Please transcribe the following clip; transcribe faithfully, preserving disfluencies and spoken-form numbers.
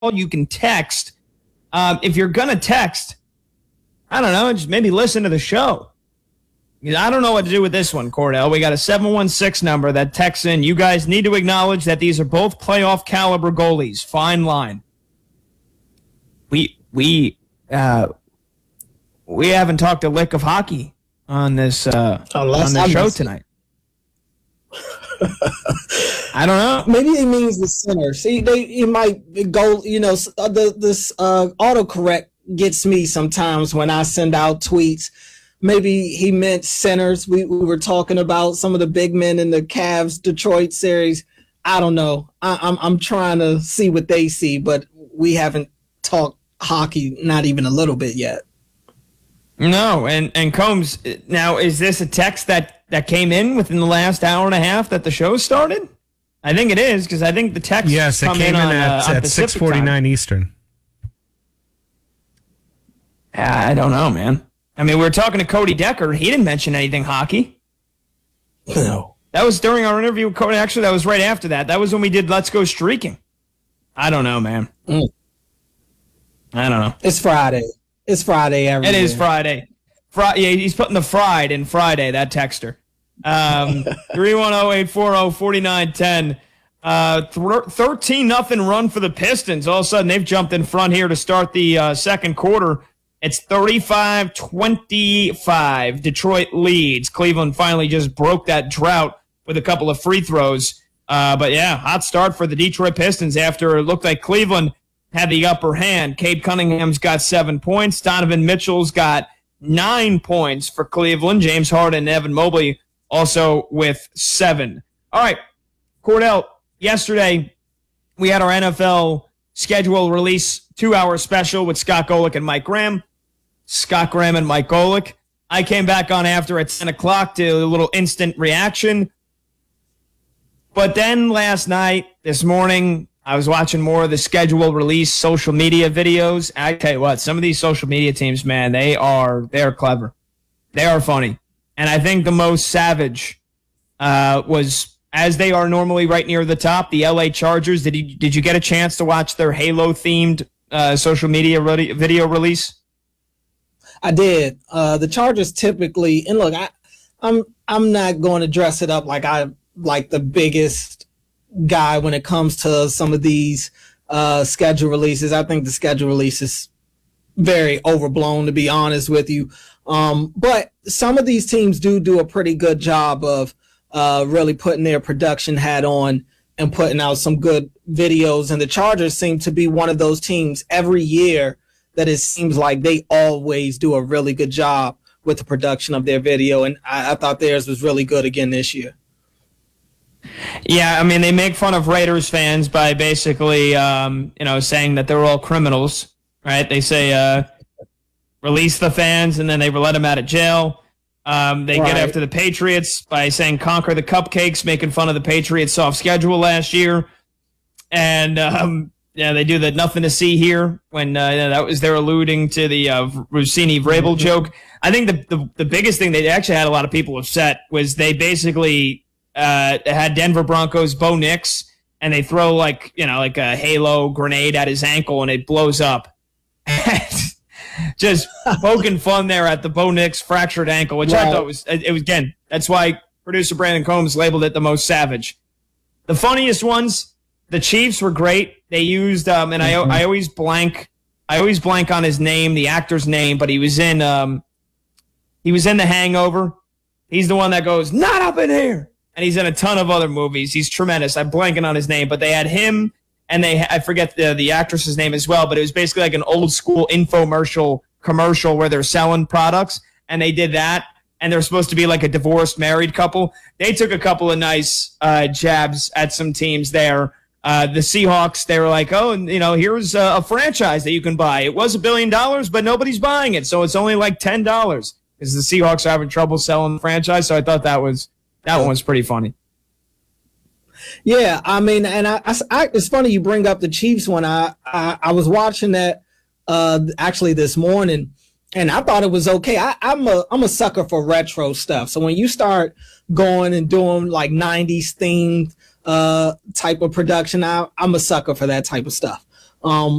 you can text. Um, if you're going to text, I don't know, just maybe listen to the show. I don't know what to do with this one, Cordell. We got a seven one six number that texts in. You guys need to acknowledge that these are both playoff caliber goalies. Fine line. We we uh, we haven't talked a lick of hockey on this uh, on this show tonight. I don't know. Maybe it means the center. See, they it might go. You know, the this uh, autocorrect gets me sometimes when I send out tweets. Maybe he meant centers. We we were talking about some of the big men in the Cavs Detroit series. I don't know. I, I'm I'm trying to see what they see, but we haven't talked hockey, not even a little bit yet. No, and and Combs. Now, is this a text that that came in within the last hour and a half that the show started? I think it is because I think the text. Yes, it come came in, in, in on, at, uh, at six forty-nine Eastern. I don't know, man. I mean, we were talking to Cody Decker. He didn't mention anything hockey. No. That was during our interview with Cody. Actually, that was right after that. That was when we did Let's Go Streaking. I don't know, man. Mm. I don't know. It's Friday. It's Friday every It day. is Friday. Fri- yeah, he's putting the fried in Friday, that texter. Um, three one zero, eight four zero, four nine one zero. Uh, thirteen nothing run for the Pistons. All of a sudden, they've jumped in front here to start the uh, second quarter. It's thirty-five twenty-five. Detroit leads. Cleveland finally just broke that drought with a couple of free throws. Uh, but, yeah, hot start for the Detroit Pistons after it looked like Cleveland had the upper hand. Cade Cunningham's got seven points. Donovan Mitchell's got nine points for Cleveland. James Harden and Evan Mobley also with seven. All right, Cordell, yesterday we had our N F L schedule release two-hour special with Scott Golick and Mike Graham. Scott Graham and Mike Golick. I came back on after at ten o'clock to a little instant reaction. But then last night, this morning, I was watching more of the schedule release social media videos. I tell you what, some of these social media teams, man, they are they're clever. They are funny. And I think the most savage uh, was, as they are normally right near the top, the L A Chargers. Did you, did you get a chance to watch their Halo-themed uh, social media re- video release? I did. Uh, the Chargers typically, and look, I, I'm I'm not going to dress it up like I like the biggest guy when it comes to some of these uh, schedule releases. I think the schedule release is very overblown, to be honest with you. Um, but some of these teams do do a pretty good job of uh, really putting their production hat on and putting out some good videos. And the Chargers seem to be one of those teams every year that it seems like they always do a really good job with the production of their video. And I, I thought theirs was really good again this year. Yeah, I mean, they make fun of Raiders fans by basically, um, you know, saying that they're all criminals, right? They say, uh, release the fans, and then they let them out of jail. Um, they right. get after the Patriots by saying conquer the cupcakes, making fun of the Patriots' soft schedule last year. And, um, yeah, they do the nothing to see here when uh, that was they're alluding to the uh, Rossini Vrabel joke. I think the, the the biggest thing they actually had a lot of people upset was they basically uh, had Denver Broncos Bo Nix, and they throw like you know like a Halo grenade at his ankle and it blows up. Just poking fun there at the Bo Nix fractured ankle, which right. I thought was it was again. That's why producer Brandon Combs labeled it the most savage. The funniest ones. The Chiefs were great. They used, um, and I, I always blank, I always blank on his name, the actor's name, but he was in, um, he was in The Hangover. He's the one that goes, not up in here. And he's in a ton of other movies. He's tremendous. I'm blanking on his name, but they had him and they, I forget the, the actress's name as well, but it was basically like an old school infomercial commercial where they're selling products. And they did that. And they're supposed to be like a divorced married couple. They took a couple of nice, uh, jabs at some teams there. Uh, the Seahawks, they were like, oh, you know, here's a, a franchise that you can buy. It was a billion dollars, but nobody's buying it. So it's only like ten dollars because the Seahawks are having trouble selling the franchise. So I thought that was, that one was pretty funny. Yeah. I mean, and I, I, I it's funny you bring up the Chiefs one. I, I, I was watching that, uh, actually this morning and I thought it was okay. I, I'm a, I'm a sucker for retro stuff. So when you start going and doing like nineties themed, uh type of production, I, I'm a sucker for that type of stuff. Um,